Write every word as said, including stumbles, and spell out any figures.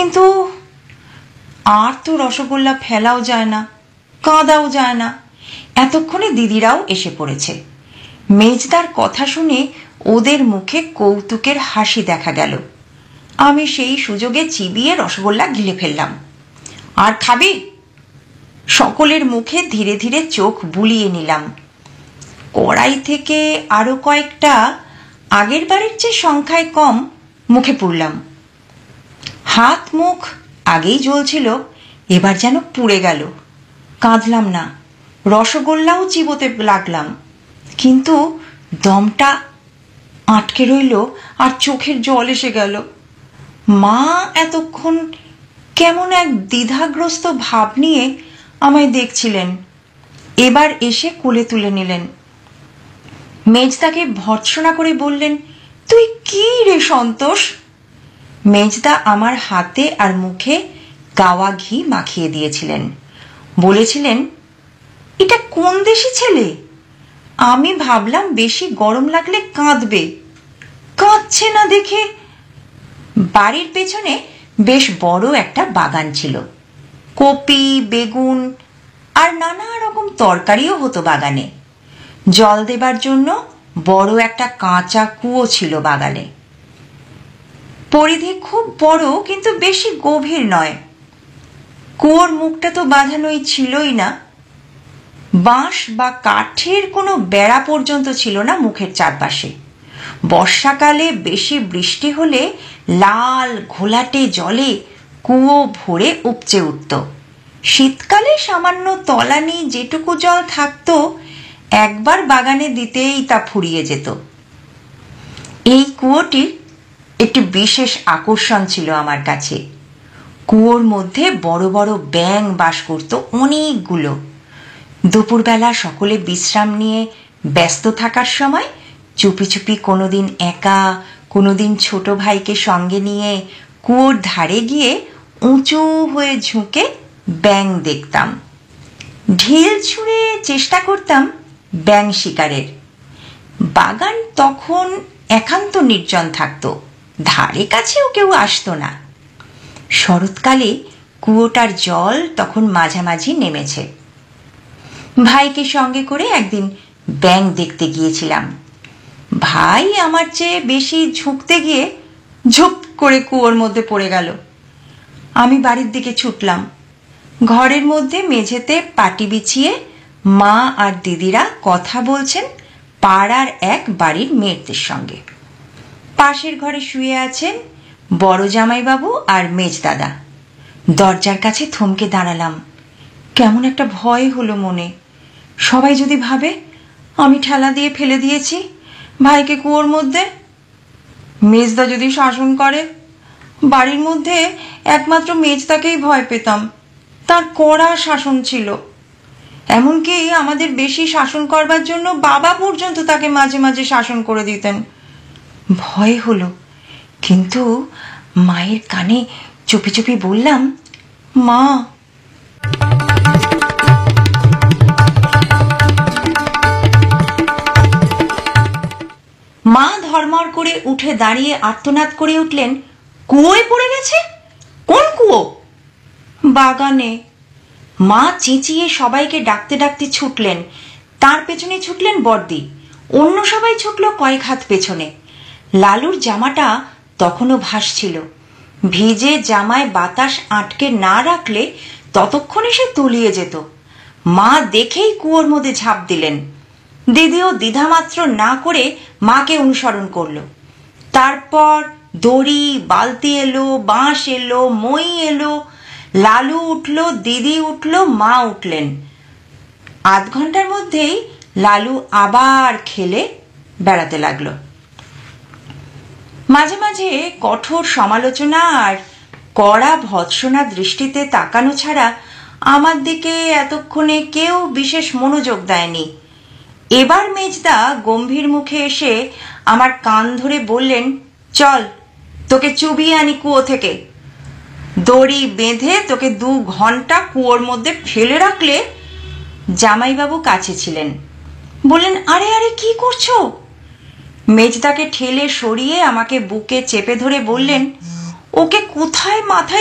কিন্তু আর তো রসগোল্লা ফেলাও যায় না, কাঁদাও যায় না। এতক্ষণে দিদিরাও এসে পড়েছে। মেজদার কথা শুনে ওদের মুখে কৌতুকের হাসি দেখা গেল। আমি সেই সুযোগে চিবিয়ে রসগোল্লা গিলে ফেললাম। আর খাবি? সকলের মুখে ধীরে ধীরে চোখ বুলিয়ে নিলাম। কড়াই থেকে আরো কয়েকটা আগের বারের চেয়ে সংখ্যায় কম মুখে পুরলাম। হাত মুখ আগেই জ্বলছিল, এবার যেন পুড়ে গেল। কাঁদলাম না, রসগোল্লাও চিবোতে লাগলাম, কিন্তু দমটা আটকে রইল আর চোখের জল এসে গেল। মা এতক্ষণ কেমন এক দ্বিধাগ্রস্ত ভাব নিয়ে আমায় দেখছিলেন, এবার এসে কোলে তুলে নিলেন। মেজদাকে ভর্ৎসনা করে বললেন, তুই কি রে সন্তোষ? মেজদা আমার হাতে আর মুখে গাওয়া ঘি মাখিয়ে দিয়েছিলেন। বলেছিলেন, এটা কোন দেশি ছেলে? আমি ভাবলাম বেশি গরম লাগলে কাঁদবে, কাঁদছে না দেখে। বাড়ির পেছনে বেশ বড় একটা বাগান ছিল। কপি, বেগুন আর নানা রকম তরকারিও হতো বাগানে। জল দেবার জন্য বড় একটা কাঁচা কুয়ো ছিল বাগানে। পরিধি খুব বড়, কিন্তু বেশি গভীর নয়। কুয়োর মুখটা তো বাঁধানোই ছিলই না। বাঁশ বা কাঠের কোনো বেড়া পর্যন্ত ছিল না মুখের চারপাশে। বর্ষাকালে বেশি বৃষ্টি হলে লাল ঘোলাটে জলে কুয়ো ভরে উপচে উঠত। শীতকালে সামান্য তলানি যেটুকু জল থাকত, একবার বাগানে দিতেই তা ফুরিয়ে যেত। এই কুয়োটির একটি বিশেষ আকর্ষণ ছিল আমার কাছে। কুয়োর মধ্যে বড় বড় ব্যাঙ বাস করত অনেকগুলো। দুপুরবেলা সকলে বিশ্রাম নিয়ে ব্যস্ত থাকার সময় চুপি চুপি কোনোদিন একা, কোনোদিন ছোট ভাইকে সঙ্গে নিয়ে কুয়োর ধারে গিয়ে উঁচু হয়ে ঝুঁকে ব্যাঙ দেখতাম। ঢিল ছুঁড়ে চেষ্টা করতাম ব্যাঙ শিকারের। বাগান তখন একান্ত নির্জন থাকত, ধারে কাছেও কেউ আসতো না। শরৎকালে কুয়োটার জল তখন মাঝামাঝি নেমেছে। ভাইকে সঙ্গে করে একদিন ব্যাঙ দেখতে গিয়েছিলাম। ভাই আমার চেয়ে বেশি ঝুঁকতে গিয়ে ঝুপ করে কুয়োর মধ্যে পড়ে গেল। আমি বাড়ির দিকে ছুটলাম। ঘরের মধ্যে মেঝেতে পাটি বিছিয়ে মা আর দিদিরা কথা বলছেন পাড়ার এক বাড়ির মেয়েদের সঙ্গে। পাশের ঘরে শুয়ে আছেন বড় জামাইবাবু আর মেজদাদা। দরজার কাছে থমকে দাঁড়ালাম। কেমন একটা ভয় হলো মনে। সবাই যদি ভাবে আমি ঠেলা দিয়ে ফেলে দিয়েছি ভাইকে কুয়োর মধ্যে। মেজদা যদি শাসন করে। বাড়ির মধ্যে একমাত্র মেজদাকেই ভয় পেতাম, তার কড়া শাসন ছিল। এমনকি আমাদের বেশি শাসন করবার জন্য বাবা পর্যন্ত তাকে মাঝে মাঝে শাসন করে দিতেন। ভয় হলো, কিন্তু মায়ের কানে চুপি চুপি বললাম, মা। মা ধর্মর করে উঠে দাঁড়িয়ে আর্তনাদ করে উঠলেন, কুয়োয় পড়ে গেছে? কোন কুয়ো? বাগানে। মা চেঁচিয়ে সবাইকে ডাকতে ডাকতে ছুটলেন। তার পেছনে ছুটলেন বড়দি। অন্য সবাই ছুটল কয়েক হাত পেছনে। লালুর জামাটা তখনও ভাসছিল। ভিজে জামায় বাতাস আটকে না রাখলে ততক্ষণে সে তলিয়ে যেত। মা দেখেই কুয়োর মধ্যে ঝাঁপ দিলেন। দিদিও দ্বিধামাত্র না করে মাকে অনুসরণ করল। তারপর দড়ি, বালতি এলো, বাঁশ এলো, মই এলো। লালু উঠল, দিদি উঠল, মা উঠলেন। আধ ঘন্টার মধ্যেই লালু আবার খেলে বেড়াতে লাগলো। মাঝে মাঝে কঠোর সমালোচনা আর কড়া ভৎসনা দৃষ্টিতে তাকানো ছাড়া আমার দিকে এতক্ষণে কেউ বিশেষ মনোযোগ দেয়নি। এবার মেজদা গম্ভীর মুখে এসে আমার কান ধরে বললেন, চল তোকে চুবিয়ে আনি কুয়ো থেকে। দড়ি বেঁধে তোকে দু ঘন্টা কুয়োর মধ্যে ফেলে রাখলে। জামাইবাবু কাছে ছিলেন। বললেন, আরে আরে কি করছো? মেজদাকে ঠেলে সরিয়ে আমাকে বুকে চেপে ধরে বললেন, ওকে কোথায় মাথায়